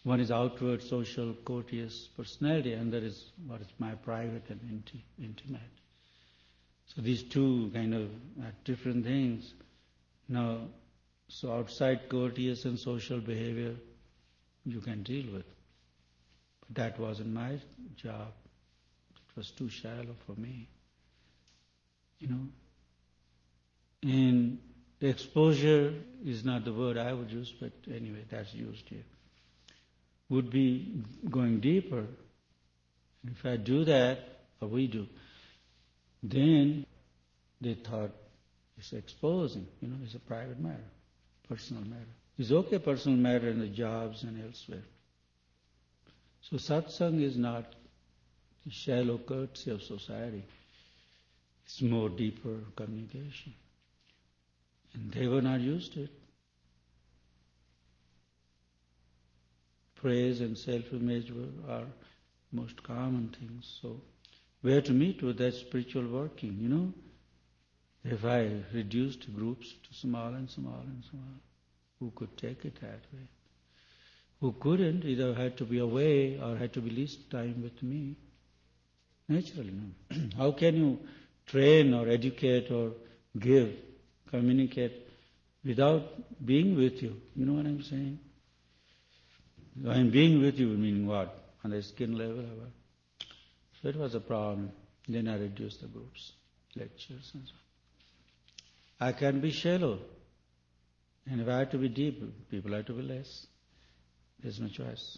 One is outward, social, courteous personality, and there is what is my private and intimate. So these two kind of are different things. Now, so outside courteous and social behavior, you can deal with. But that wasn't my job. It was too shallow for me. And the exposure is not the word I would use, but anyway, that's used here. Would be going deeper. If I do that, or we do, then they thought it's exposing, it's a private matter, personal matter. It's okay, personal matter in the jobs and elsewhere. So satsang is not the shallow courtesy of society. It's more deeper communication. And they were not used to it. Praise and self-image are most common things. So where to meet with that spiritual working, If I reduced groups to small and small and small, who could take it that way? Who couldn't, either had to be away or had to be least time with me. Naturally, no. How can you train or educate or give, communicate without being with you? You know what I'm saying? I'm being with you, meaning what? On the skin level? So it was a problem. Then I reduced the groups, lectures and so on. I can be shallow. And if I have to be deep, people have to be less. There's no choice.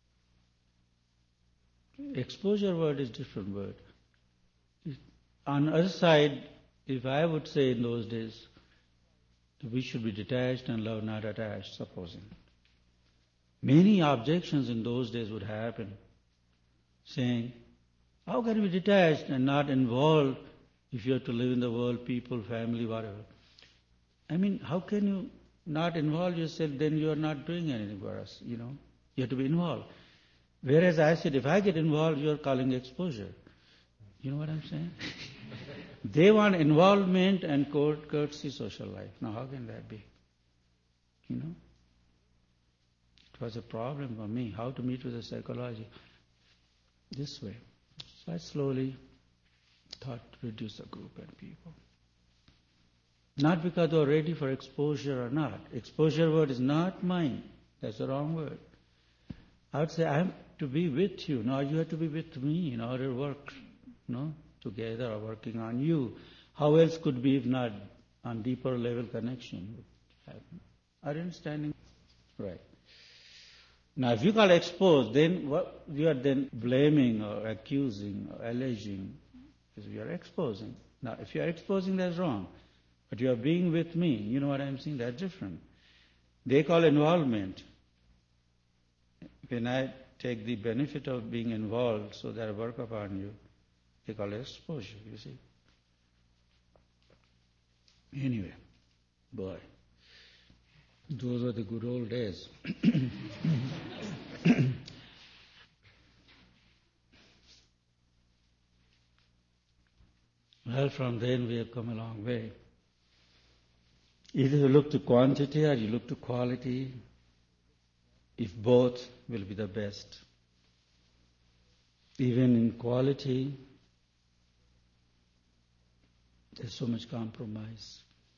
Exposure word is different word. On the other side, if I would say in those days, we should be detached and love not attached, supposing. Many objections in those days would happen, saying, how can you be detached and not involved if you have to live in the world, people, family, whatever? How can you not involve yourself, then you are not doing anything for us, You have to be involved. Whereas I said, if I get involved, you are calling exposure. You know what I'm saying? They want involvement and courtesy social life. Now how can that be? It was a problem for me, how to meet with the psychology this way. So I slowly thought to reduce the group and people. Not because they were ready for exposure or not. Exposure word is not mine. That's the wrong word. I would say I have to be with you. Now you have to be with me in order to work, together or working on you. How else could be if not on deeper level connection would happen? Are you understanding? Right. Now if you call exposed, then what you are then blaming or accusing or alleging, because you are exposing. Now if you are exposing, that's wrong. But you are being with me, you know what I'm saying? That's different. They call involvement. When I take the benefit of being involved so that I work upon you, they call it exposure, you see. Anyway, boy, those were the good old days. Well, from then we have come a long way. Either you look to quantity or you look to quality, if both will be the best. Even in quality, there's so much compromise.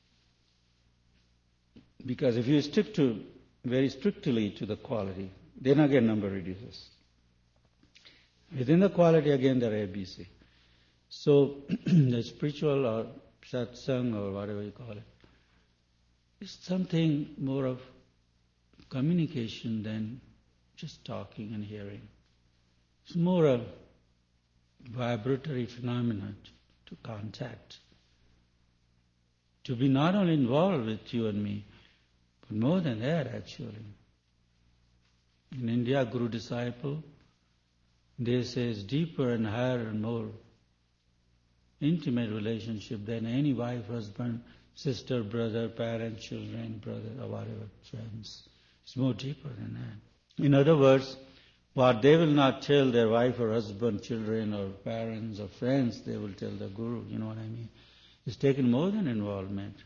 Because if you stick to very strictly to the quality, then again number reduces. Within the quality again there are ABC. So the spiritual or satsang or whatever you call it, is something more of communication than just talking and hearing. It's more a vibratory phenomenon to contact. To be not only involved with you and me, but more than that actually. In India, Guru-disciple, they say it's deeper and higher and more intimate relationship than any wife, husband, sister, brother, parent, children, brother, or whatever, friends. It's more deeper than that. In other words, what they will not tell their wife or husband, children or parents or friends, they will tell the Guru, you know what I mean? It's taken more than involvement.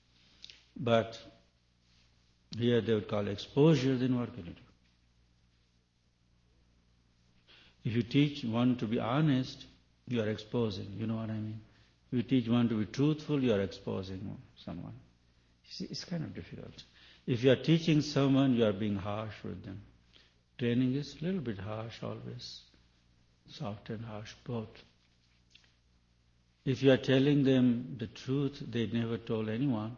But here they would call exposure, then what can you do? If you teach one to be honest, you are exposing. You know what I mean? If you teach one to be truthful, you are exposing someone. You see, it's kind of difficult. If you are teaching someone, you are being harsh with them. Training is a little bit harsh always. Soft and harsh, both. If you are telling them the truth they never told anyone,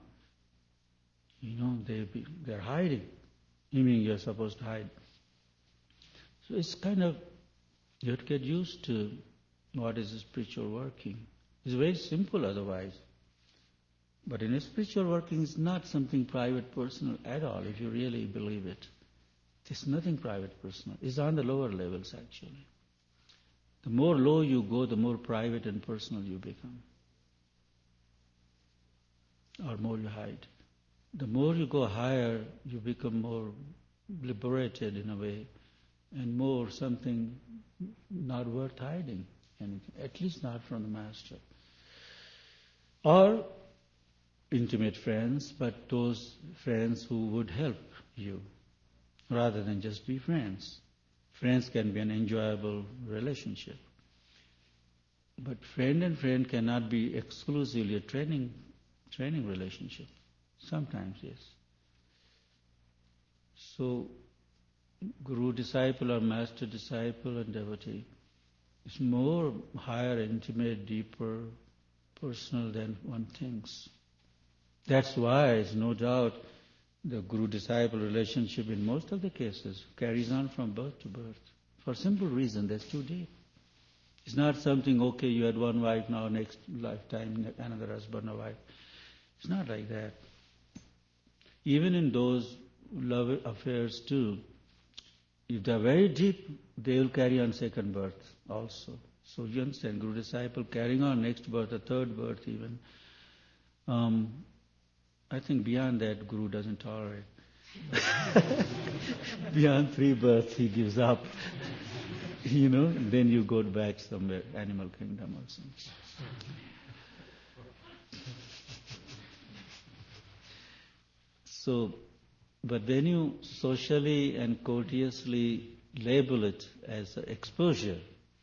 they're hiding. You mean you're supposed to hide. So it's kind of, you have to get used to what is spiritual working. It's very simple otherwise. But in a spiritual working, it's not something private, personal at all, if you really believe it. There's nothing private, personal. It's on the lower levels, actually. The more low you go, the more private and personal you become. Or more you hide. The more you go higher, you become more liberated in a way, and more something not worth hiding, anything, at least not from the Master. Or intimate friends, but those friends who would help you, rather than just be friends. Friends can be an enjoyable relationship. But friend and friend cannot be exclusively a training relationship. Sometimes, yes. So, guru-disciple or master-disciple and devotee is more higher, intimate, deeper, personal than one thinks. That's why, there's no doubt, the guru-disciple relationship in most of the cases carries on from birth to birth. For a simple reason, that's too deep. It's not something, okay, you had one wife, now next lifetime another husband or wife. It's not like that. Even in those love affairs too, if they're very deep, they will carry on second birth also. So you understand, guru-disciple carrying on next birth, a third birth even. I think beyond that, Guru doesn't tolerate. Beyond 3 births, he gives up. Then you go back somewhere, animal kingdom or something. So, but when you socially and courteously label it as exposure,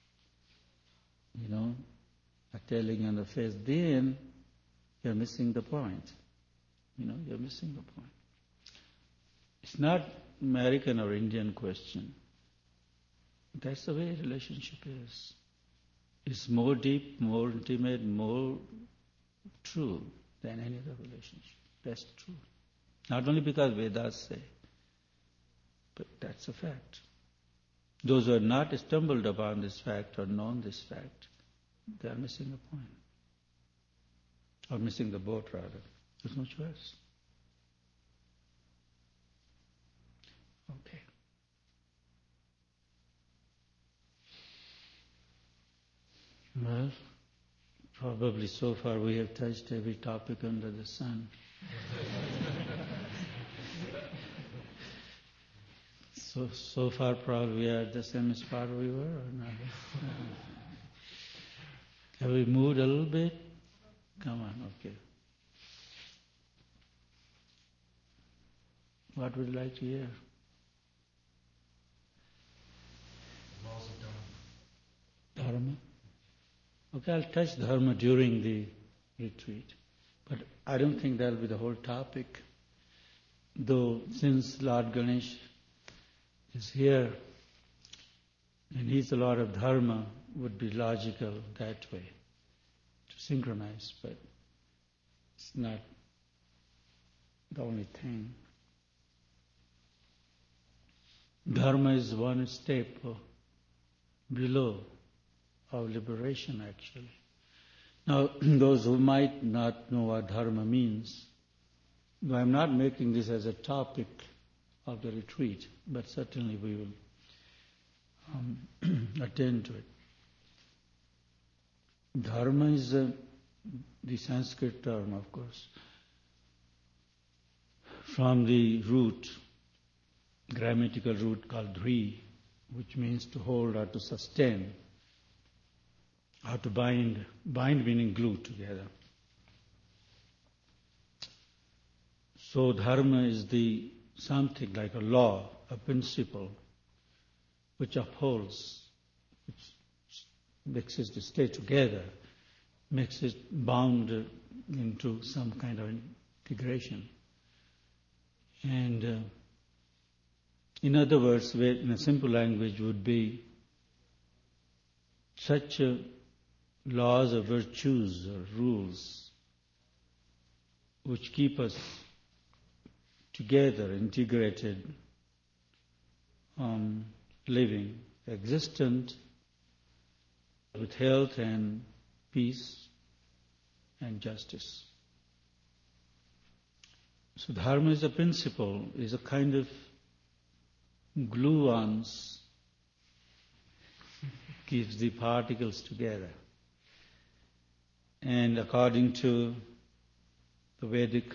a telling on the face, then you're missing the point. You're missing the point. It's not American or Indian question. That's the way relationship is. It's more deep, more intimate, more true than any other relationship. That's true. Not only because Vedas say, but that's a fact. Those who have not stumbled upon this fact or known this fact, they are missing the point. Or missing the boat, rather. There's no choice. Okay. Well, probably so far we have touched every topic under the sun. So far probably we are at the same spot we were, or not? Have we moved a little bit? Come on, okay. What would you like to hear? Laws of Dharma. Dharma? Okay, I'll touch Dharma during the retreat. But I don't think that'll be the whole topic. Though since Lord Ganesh is here, and he's a lot of Dharma, would be logical that way, to synchronize, but it's not the only thing. Dharma is one step below of liberation, actually. Now, those who might not know what Dharma means, though I'm not making this as a topic of the retreat, but certainly we will attend to it. Dharma is the Sanskrit term, of course, from the root, grammatical root called dhri, which means to hold or to sustain, or to bind meaning glue together. So dharma is something like a law, a principle, which upholds which makes it to stay together, makes it bound into some kind of integration. And in other words, in a simple language would be such laws or virtues or rules which keep us together, integrated, living, existent, with health and peace and justice. So dharma is a principle, is a kind of gluons, keeps the particles together. And according to the Vedic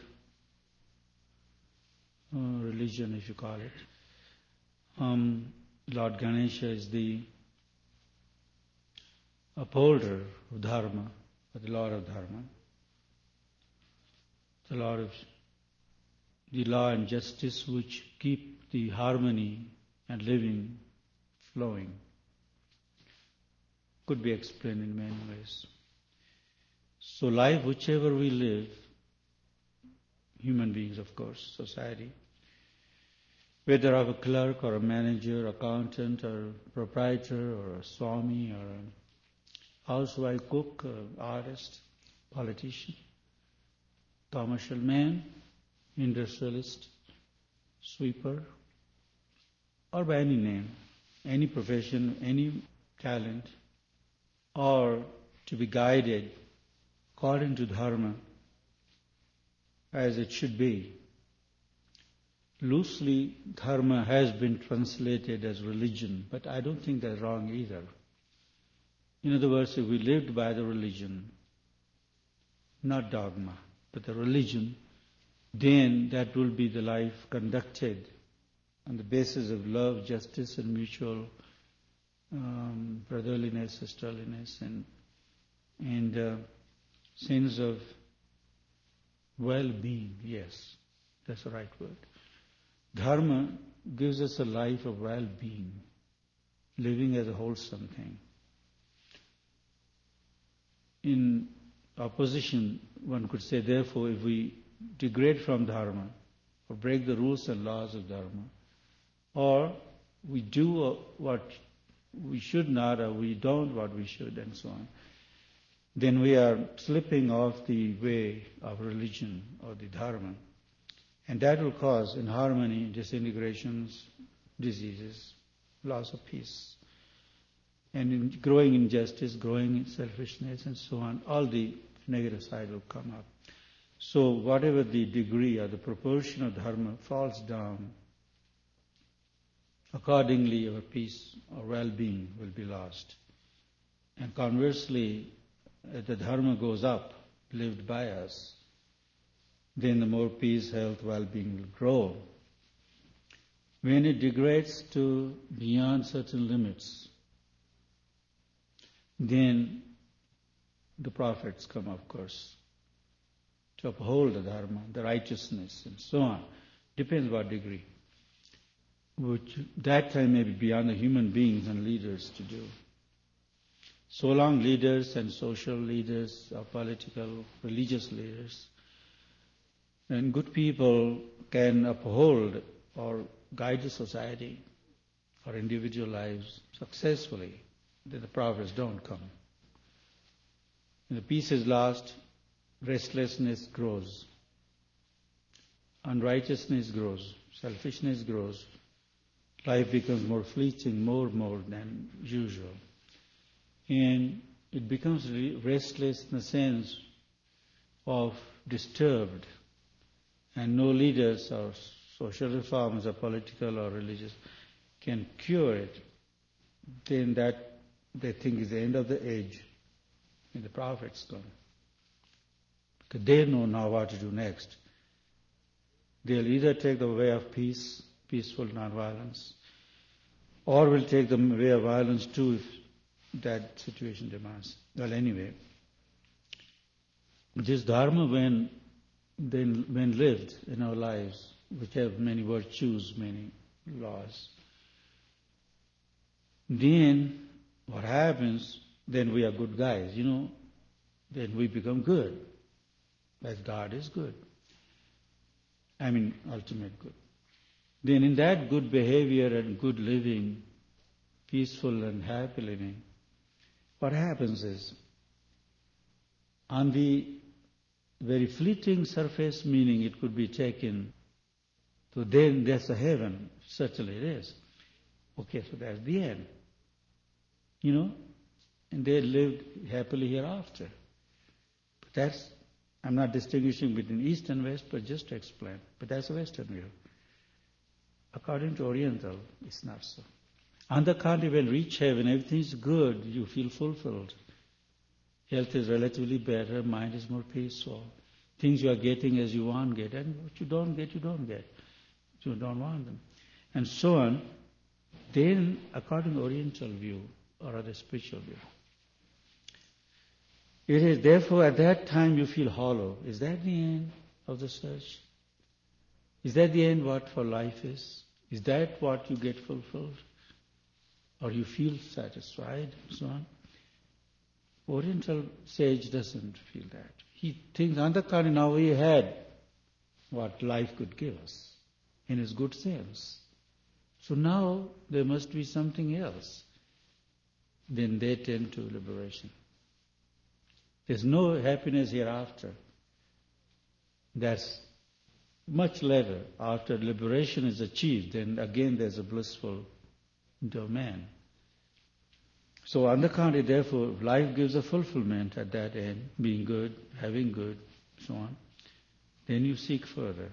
religion, if you call it, Lord Ganesha is the upholder of dharma, or the Lord of dharma, the Lord of the law and justice which keep the harmony and living flowing. Could be explained in many ways. So life, whichever we live, human beings of course, society, whether of a clerk or a manager, accountant or proprietor or a swami or a housewife, cook, artist, politician, commercial man, industrialist, sweeper, or by any name, any profession, any talent, or to be guided according to dharma as it should be. Loosely, dharma has been translated as religion, but I don't think that's wrong either. In other words, if we lived by the religion, not dogma, but the religion, then that will be the life conducted on the basis of love, justice, and mutual brotherliness, sisterliness, and sense of well-being. Yes, that's the right word. Dharma gives us a life of well-being, living as a wholesome thing. In opposition, one could say, therefore, if we degrade from dharma, or break the rules and laws of dharma, or we do what we should not, or we don't what we should, and so on, then we are slipping off the way of religion or the dharma. And that will cause inharmony, disintegrations, diseases, loss of peace, and growing injustice, growing selfishness, and so on. All the negative side will come up. So whatever the degree or the proportion of dharma falls down, accordingly our peace or well-being will be lost. And conversely, as the dharma goes up, lived by us, then the more peace, health, well-being will grow. When it degrades to beyond certain limits, then the prophets come, of course, to uphold the dharma, the righteousness, and so on. Depends what degree. Which that time may be beyond the human beings and leaders to do. So long leaders and social leaders, or political, religious leaders, and good people can uphold or guide the society or individual lives successfully, then the prophets don't come. When the peace is lost, restlessness grows, unrighteousness grows, selfishness grows, life becomes more fleeting, more than usual. And it becomes restless in the sense of disturbed, and no leaders or social reforms or political or religious can cure it. Then that they think is the end of the age, and the prophets come. Because they know now what to do next. They'll either take the way of peace, peaceful non-violence, or will take the way of violence too if that situation demands. Well, anyway, this dharma when lived in our lives, which have many virtues, many laws, then What happens, then we are good guys, then we become good. As God is good. Ultimate good. Then in that good behavior and good living, peaceful and happy living, what happens is, on the very fleeting surface meaning it could be taken, so then that's a heaven, certainly it is. Okay, so that's the end. And they lived happily hereafter. But I'm not distinguishing between East and West, but just to explain. But that's a Western view. According to Oriental, it's not so. On the contrary, when you reach heaven, everything is good, you feel fulfilled. Health is relatively better, mind is more peaceful. Things you are getting as you want get, and what you don't get, you don't get. You don't want them. And so on. Then, according to Oriental view, or other spiritual view, it is therefore at that time you feel hollow. Is that the end of the search? Is that the end what for life is? Is that what you get fulfilled? Or you feel satisfied and so on? Oriental sage doesn't feel that. He thinks, on the contrary, now we had what life could give us in its good sense. So now there must be something else. Then they tend to liberation. There's no happiness hereafter. That's much later. After liberation is achieved, then again there's a blissful domain. So on the contrary, therefore, life gives a fulfillment at that end, being good, having good, so on. Then you seek further.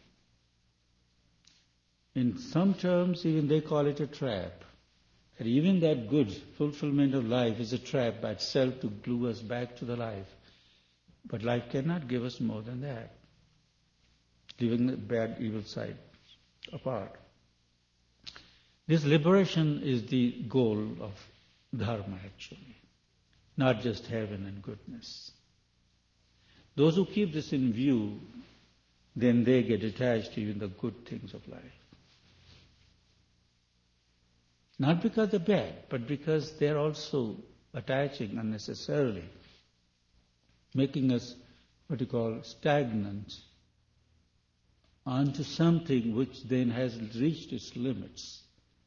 In some terms, even they call it a trap. And even that good fulfillment of life is a trap by itself to glue us back to the life. But life cannot give us more than that, leaving the bad, evil side apart. This liberation is the goal of dharma, actually, not just heaven and goodness. Those who keep this in view, then they get attached to even the good things of life. Not because they're bad, but because they're also attaching unnecessarily, making us what you call stagnant onto something which then has reached its limits.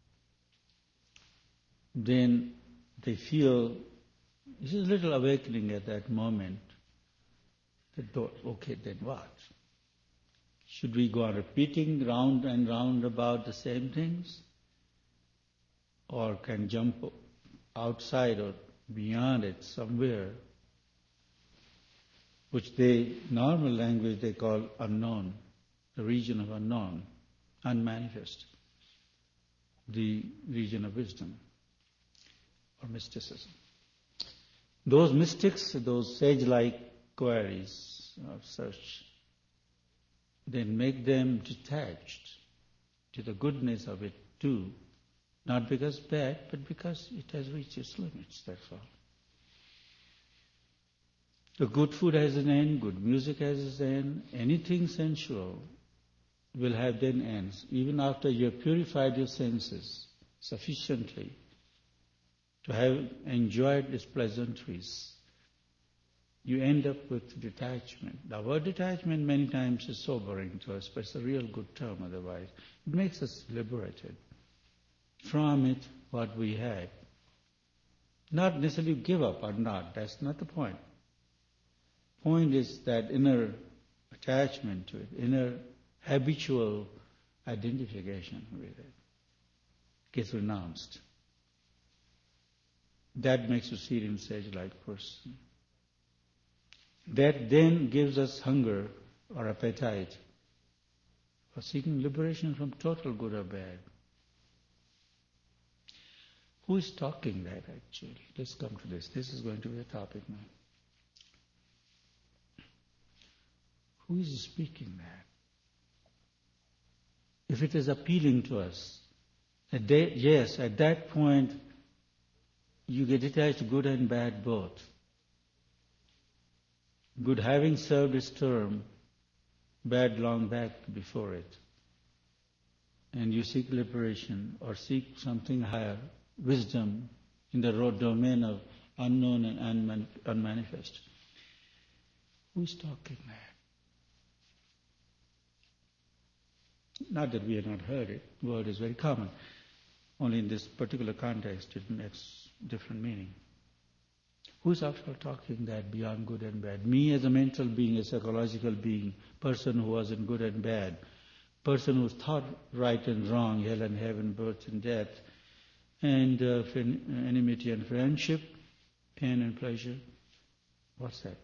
Then they feel, this is a little awakening at that moment, that, okay, then what? Should we go on repeating round and round about the same things? Or can jump outside or beyond it somewhere, which normal language they call unknown, the region of unknown, unmanifest, the region of wisdom or mysticism. Those mystics, those sage-like queries of search, then make them detached to the goodness of it too. Not because bad, but because it has reached its limits, that's all. The good food has an end, good music has its end, anything sensual will have then ends. Even after you have purified your senses sufficiently to have enjoyed its pleasantries, you end up with detachment. The word detachment many times is sobering to us, but it's a real good term otherwise. It makes us liberated from it what we had. Not necessarily give up or not, that's not the point. Point is that inner attachment to it, inner habitual identification with it gets renounced. That makes you serious sage-like person. That then gives us hunger or appetite for seeking liberation from total good or bad. Who is talking that actually? Let's come to this. This is going to be a topic now. Who is speaking that? If it is appealing to us, yes, at that point you get attached good and bad both. Good having served its term, bad long back before it. And you seek liberation or seek something higher, wisdom, in the domain of unknown and unmanifest. Who's talking there? Not that we have not heard it. The word is very common. Only in this particular context it makes different meaning. Who's after all talking that beyond good and bad? Me as a mental being, a psychological being, person who was in good and bad, person who's thought right and wrong, hell and heaven, birth and death, and enmity and friendship, pain and pleasure. What's that?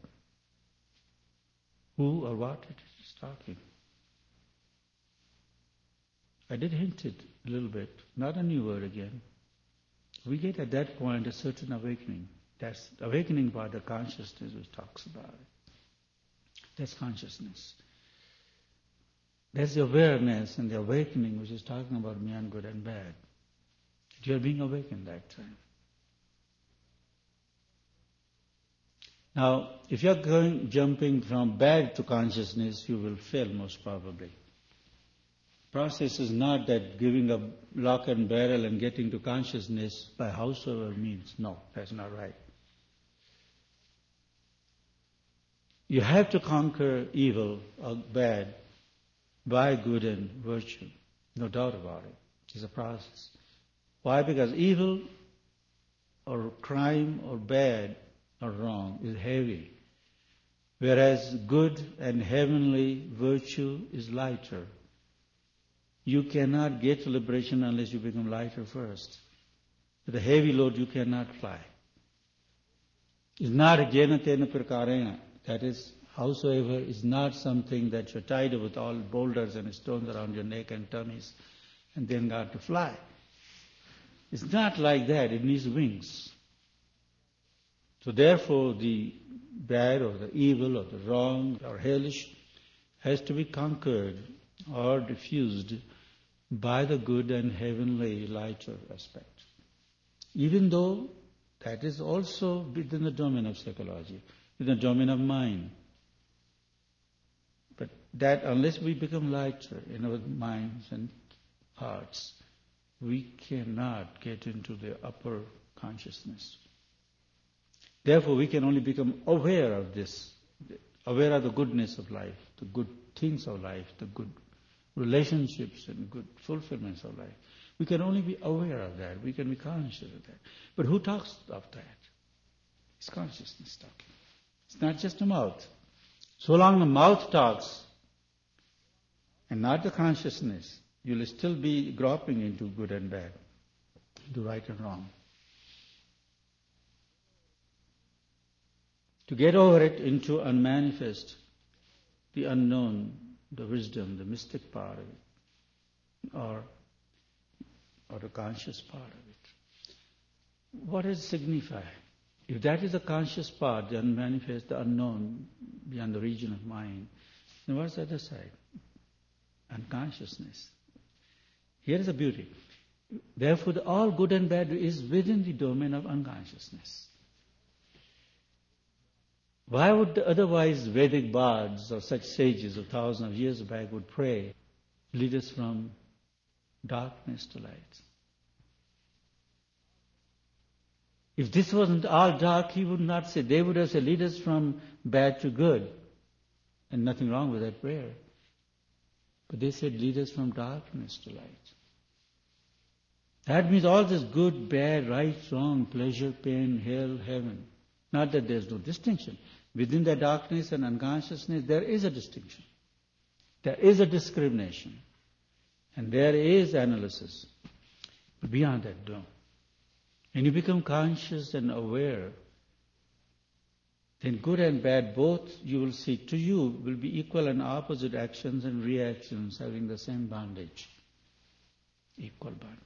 Who or what it is talking? I did hint it a little bit, not a new word again. We get at that point a certain awakening. That's the awakening part of consciousness which talks about it. That's consciousness. That's the awareness and the awakening which is talking about beyond good and bad. You are being awakened that time. Now, if you are jumping from bad to consciousness, you will fail most probably. Process is not that giving up lock and barrel and getting to consciousness by howsoever means. No, that's not right. You have to conquer evil or bad by good and virtue. No doubt about it. It's a process. Why? Because evil or crime or bad or wrong is heavy, whereas good and heavenly virtue is lighter. You cannot get to liberation unless you become lighter first. With a heavy load you cannot fly. It's not a jena tena prakarena. That is, howsoever is not something that you're tied with all boulders and stones around your neck and tummies and then got to fly. It's not like that. It needs wings. So therefore the bad or the evil or the wrong or hellish has to be conquered or diffused by the good and heavenly lighter aspect. Even though that is also within the domain of psychology, within the domain of mind. But that unless we become lighter in our minds and hearts, we cannot get into the upper consciousness. Therefore, we can only become aware of this, aware of the goodness of life, the good things of life, the good relationships and good fulfillments of life. We can only be aware of that. We can be conscious of that. But who talks of that? It's consciousness talking. It's not just the mouth. So long the mouth talks and not the consciousness, you will still be groping into good and bad, into right and wrong. To get over it into unmanifest, the unknown, the wisdom, the mystic part of it, or the conscious part of it. What does it signify? If that is the conscious part, the unmanifest, the unknown, beyond the region of mind, then what's the other side? Unconsciousness. Here is the beauty. Therefore, all good and bad is within the domain of unconsciousness. Why would otherwise Vedic bards or such sages of thousands of years back would pray, lead us from darkness to light? If this wasn't all dark, he would not say. They would have said, lead us from bad to good. And nothing wrong with that prayer. But they said, lead us from darkness to light. That means all this good, bad, right, wrong, pleasure, pain, hell, heaven. Not that there's no distinction. Within the darkness and unconsciousness, there is a distinction. There is a discrimination. And there is analysis. But beyond that, no. When you become conscious and aware, then good and bad, both you will see to you will be equal and opposite actions and reactions having the same bondage. Equal bondage.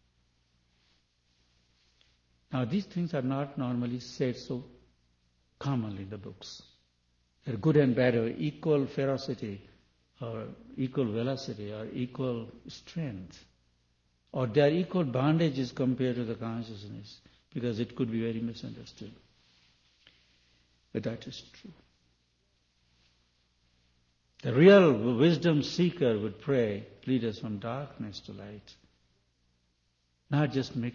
Now these things are not normally said so commonly in the books. They're good and bad are equal ferocity or equal velocity or equal strength. Or they are equal bondages compared to the consciousness, because it could be very misunderstood. But that is true. The real wisdom seeker would pray, lead us from darkness to light. Not just make